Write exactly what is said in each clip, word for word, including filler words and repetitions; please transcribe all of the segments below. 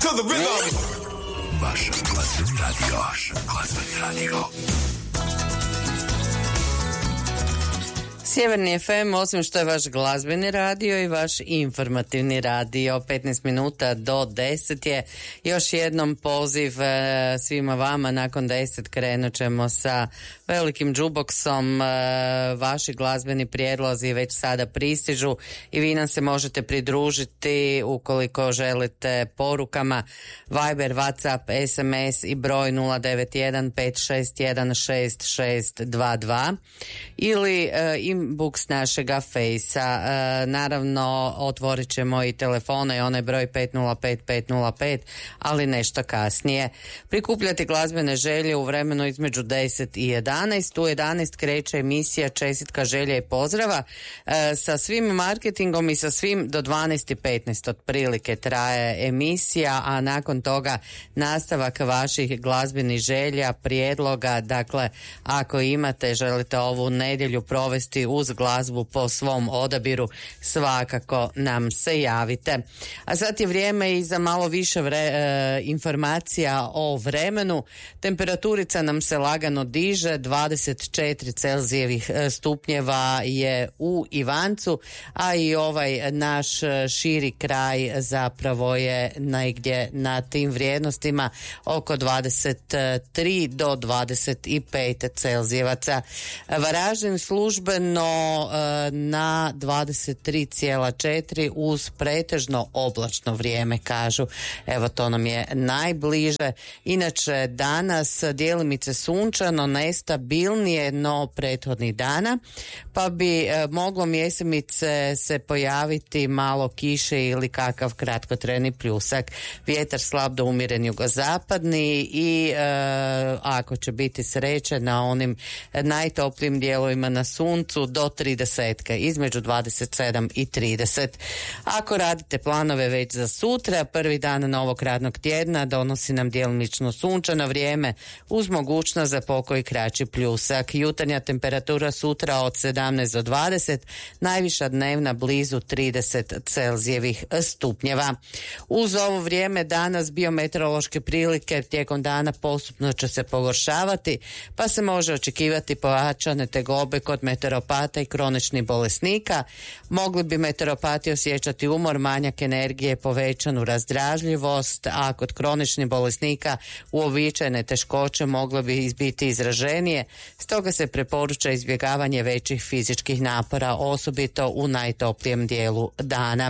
to the rhythm. Vaš glazbeni radio. Vaš glazbeni radio. Sjeverni ef em, osim što je vaš glazbeni radio i vaš informativni radio. petnaest minuta do deset je. Još jednom poziv e, svima vama. Nakon deset krenut ćemo sa velikim džuboksom. E, vaši glazbeni prijedlozi već sada pristižu i vi nam se možete pridružiti ukoliko želite porukama. Viber, WhatsApp, es em es i broj nula devet jedan pet šest jedan šest šest dva dva ili e, inbox našega fejsa. E, naravno, otvorit ćemo i telefone i onaj broj pet nula pet pet nula pet, ali nešto kasnije. Prikupljati glazbene želje u vremenu između deset i jedanaest. U jedanaest kreće emisija Čestitka, želja i pozdrava e, sa svim marketingom i sa svim do dvanaest i petnaest otprilike traje emisija, a nakon toga nastavak vaših glazbenih želja, prijedloga. Dakle, ako imate, želite ovu nedjelju provesti uz glazbu po svom odabiru, svakako nam se javite. A sad je vrijeme i za malo više vre, e, informacija o vremenu. Temperaturica nam se lagano diže, dvadeset četiri Celzijevih stupnjeva je u Ivancu, a i ovaj naš širi kraj zapravo je negdje na tim vrijednostima oko dvadeset tri do dvadeset pet Celzijevaca. Varaždin službeno na dvadeset tri zarez četiri uz pretežno oblačno vrijeme, kažu. Evo, to nam je najbliže. Inače, danas djelimice sunčano, nestabilnije no prethodnih dana, pa bi e, moglo mjesemice se pojaviti malo kiše ili kakav kratkotrajni pljusak. Vjetar slab do umjeren jugozapadni i e, ako će biti sreće na onim najtoplijim dijelovima na suncu do trideset, između dvadeset sedam i trideset. Ako radite planove već za sutra, prvi dan novog radnog tjedna donosi nam djelomično sunčano vrijeme uz mogućnost za pokoj kraći pljusak. Jutarnja temperatura sutra od sedamnaest do dvadeset, najviša dnevna blizu trideset Celzijevih stupnjeva. Uz ovo vrijeme danas biometeorološke prilike tijekom dana postupno će se pogoršavati, pa se može očekivati pojačane tegobe kod meteoropata i kroničnih bolesnika. Mogli bi meteoropati osjećati umor, manjak energije, povećanu razdražljivost, a kod kroničnih bolesnika uobičajene teškoće mogle bi biti izraženije, stoga se preporuča izbjegavanje većih fizičkih napora, osobito u najtoplijem dijelu dana.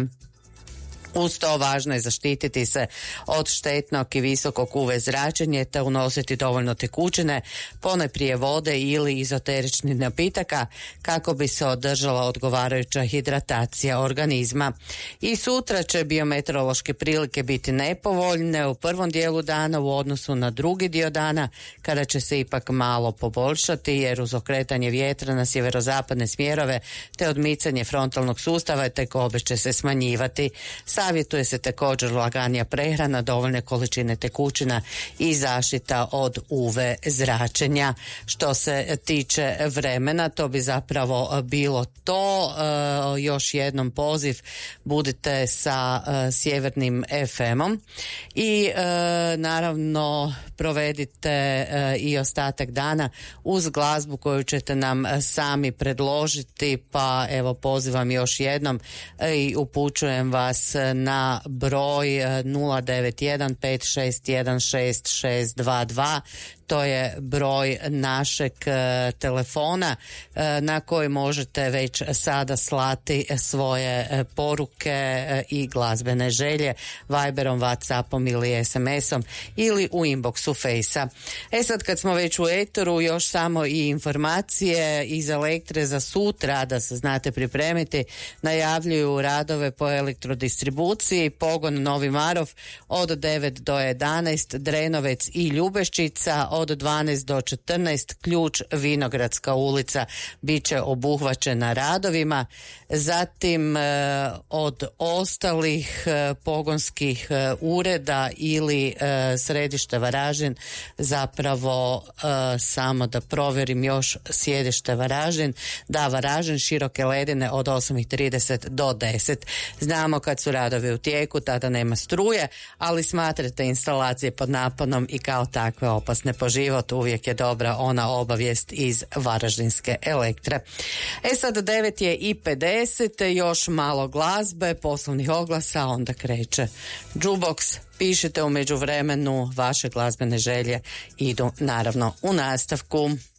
Uz to važno je zaštititi se od štetnog i visokog u ve zračenja te unositi dovoljno tekućine, ponajprije vode ili izoteričnih napitaka kako bi se održala odgovarajuća hidratacija organizma. I sutra će biometeorološke prilike biti nepovoljne u prvom dijelu dana u odnosu na drugi dio dana, kada će se ipak malo poboljšati, jer uz okretanje vjetra na sjeverozapadne smjerove te odmicanje frontalnog sustava tegobe će se smanjivati. Savjetuje se također laganija prehrana, dovoljne količine tekućina i zaštita od u ve zračenja. Što se tiče vremena, to bi zapravo bilo to. E, još jednom poziv, budite sa e, Sjevernim ef emom i e, naravno provedite e, i ostatak dana uz glazbu koju ćete nam sami predložiti, pa evo pozivam još jednom e, i upućujem vas na broj nula devet jedan pet šest jedan šest šest dva dva. To je broj našeg e, telefona e, na koji možete već sada slati svoje e, poruke e, i glazbene želje Viberom, WhatsAppom ili es em esom ili u inboxu Fejsa. E sad, kad smo već u eteru, još samo i informacije iz Elektre za sutra, da se znate pripremiti. Najavljuju radove po elektrodistribuciji, pogon Novi Marof od devet do jedanaest, Drenovec i Ljubeščica od dvanaest do četrnaest, ključ Vinogradska ulica bit će obuhvaćena radovima. Zatim e, od ostalih e, pogonskih e, ureda ili e, središte Varaždin, zapravo e, samo da provjerim još sjedište Varaždin, da Varaždin široke ledine od osam i trideset do deset. Znamo kad su radovi u tijeku, tada nema struje, ali smatrate instalacije pod naponom i kao takve opasne po život, uvijek je dobra ona obavijest iz Varaždinske Elektre. E sad devet je i pedeset, još malo glazbe, poslovnih oglasa, onda kreće Jukebox. Pišite u međuvremenu, vaše glazbene želje idu naravno u nastavku.